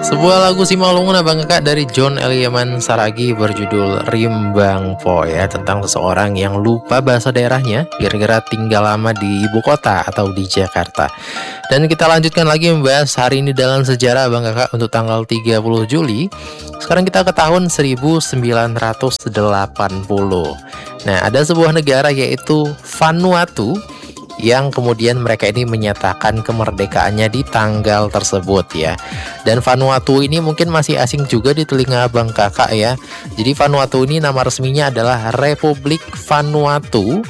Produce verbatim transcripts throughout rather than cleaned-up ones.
Sebuah lagu Simalungun Abang Kakak dari John Eliaman Saragi berjudul Rimbang Po ya, tentang seseorang yang lupa bahasa daerahnya gara-gara tinggal lama di ibu kota atau di Jakarta. Dan kita lanjutkan lagi membahas hari ini dalam sejarah Abang Kakak untuk tanggal tiga puluh Juli. Sekarang kita ke tahun seribu sembilan ratus delapan puluh. Nah, ada sebuah negara yaitu Vanuatu yang kemudian mereka ini menyatakan kemerdekaannya di tanggal tersebut ya. Dan Vanuatu ini mungkin masih asing juga di telinga Abang Kakak ya. Jadi Vanuatu ini nama resminya adalah Republik Vanuatu,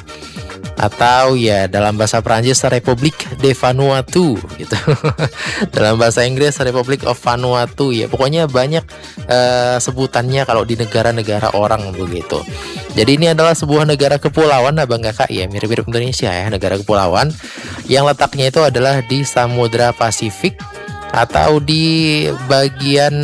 atau ya dalam bahasa Prancis Republique de Vanuatu gitu. Dalam bahasa Inggris Republic of Vanuatu ya. Pokoknya banyak uh, sebutannya kalau di negara-negara orang begitu. Jadi ini adalah sebuah negara kepulauan Abang Kakak ya, mirip-mirip Indonesia ya, negara kepulauan yang letaknya itu adalah di Samudra Pasifik atau di bagian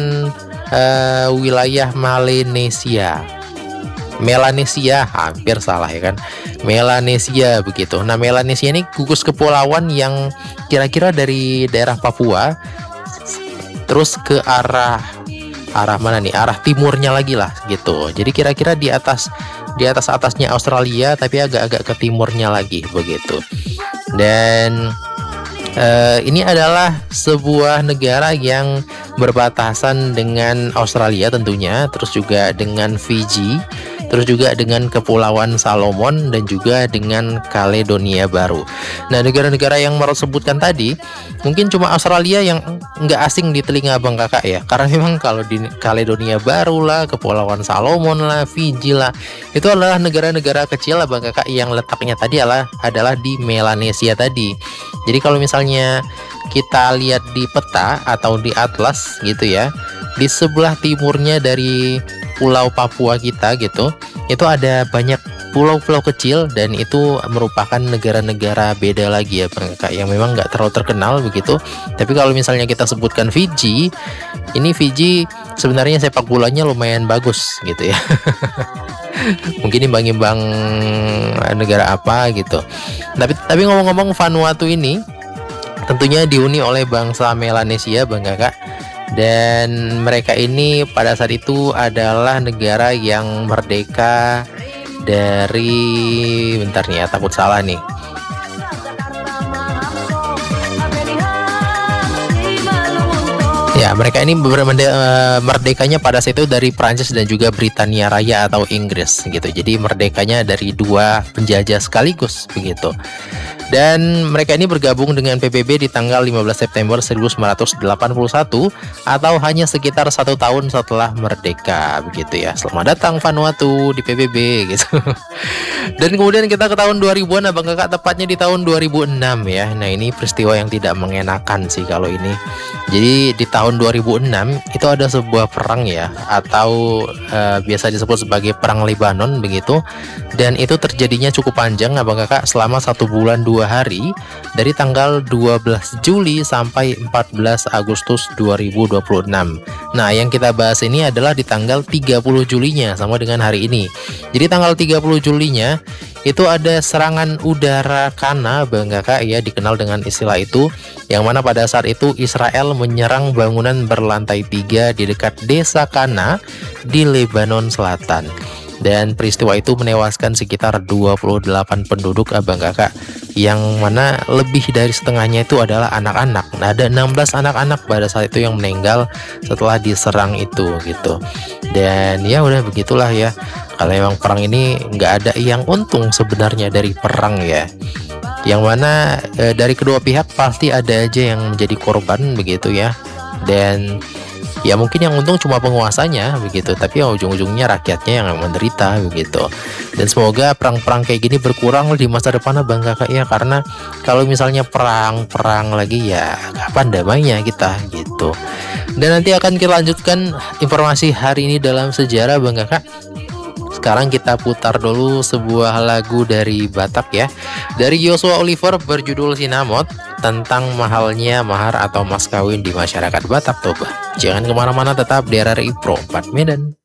uh, wilayah Melanesia. Melanesia, hampir salah ya kan, Melanesia begitu. Nah, Melanesia ini gugus kepulauan yang kira-kira dari daerah Papua terus ke arah arah mana nih, arah timurnya lagi lah gitu. Jadi kira-kira di atas di atas atasnya Australia tapi agak-agak ke timurnya lagi begitu. Dan uh, ini adalah sebuah negara yang berbatasan dengan Australia tentunya, terus juga dengan Fiji, terus juga dengan Kepulauan Salomon dan juga dengan Kaledonia Baru. Nah, negara-negara yang Marot sebutkan tadi mungkin cuma Australia yang nggak asing di telinga Abang Kakak ya, karena memang kalau di Kaledonia Baru lah, Kepulauan Salomon lah, Fiji lah, itu adalah negara-negara kecil Abang Kakak yang letaknya tadi adalah adalah di Melanesia tadi. Jadi kalau misalnya kita lihat di peta atau di atlas gitu ya, di sebelah timurnya dari Pulau Papua kita gitu, itu ada banyak pulau-pulau kecil dan itu merupakan negara-negara beda lagi ya Bang Kakak, yang memang nggak terlalu terkenal begitu. Tapi kalau misalnya kita sebutkan Fiji, ini Fiji sebenarnya sepak bolanya lumayan bagus gitu ya. Mungkin imbang-imbang negara apa gitu. Tapi tapi ngomong-ngomong, Vanuatu ini tentunya dihuni oleh bangsa Melanesia Bang Kakak. Dan mereka ini pada saat itu adalah negara yang merdeka dari, bentar nih ya, takut salah nih. Ya, mereka ini merdekanya pada saat itu dari Prancis dan juga Britania Raya atau Inggris gitu. Jadi merdekanya dari dua penjajah sekaligus begitu. Dan mereka ini bergabung dengan P B B di tanggal lima belas September seribu sembilan ratus delapan puluh satu atau hanya sekitar satu tahun setelah merdeka begitu ya. Selamat datang Vanuatu di P B B gitu. Dan kemudian kita ke tahun dua ribuan Abang Kakak, tepatnya di tahun dua ribu enam ya. Nah, ini peristiwa yang tidak mengenakan sih kalau ini. Jadi di tahun dua ribu enam itu ada sebuah perang ya, atau uh, biasa disebut sebagai perang Lebanon begitu. Dan itu terjadinya cukup panjang Abang Kakak, selama satu bulan dua hari, dari tanggal dua belas Juli sampai empat belas Agustus dua ribu dua puluh enam. Nah, yang kita bahas ini adalah di tanggal tiga puluh Julinya, sama dengan hari ini. Jadi tanggal tiga puluh Julinya itu ada serangan udara Kana Bang Kakak ya, dikenal dengan istilah itu, yang mana pada saat itu Israel menyerang bangunan berlantai tiga di dekat desa Kana di Lebanon Selatan. Dan peristiwa itu menewaskan sekitar dua puluh delapan penduduk Abang Kakak, yang mana lebih dari setengahnya itu adalah anak-anak. Nah, ada enam belas anak-anak pada saat itu yang meninggal setelah diserang itu gitu. Dan ya udah begitulah ya, kalau memang perang ini nggak ada yang untung sebenarnya dari perang ya, yang mana e, dari kedua pihak pasti ada aja yang menjadi korban begitu ya. Dan ya mungkin yang untung cuma penguasanya begitu, tapi ya ujung-ujungnya rakyatnya yang menderita begitu. Dan semoga perang-perang kayak gini berkurang di masa depan Abang Kakak ya, karena kalau misalnya perang-perang lagi ya kapan damainya kita gitu. Dan nanti akan kita lanjutkan informasi hari ini dalam sejarah Bang Kakak. Sekarang kita putar dulu sebuah lagu dari Batak ya, dari Joshua Oliver berjudul Sinamot, tentang mahalnya mahar atau mas kawin di masyarakat Batak Toba. Jangan kemana-mana, tetap di R R I Pro empat Medan.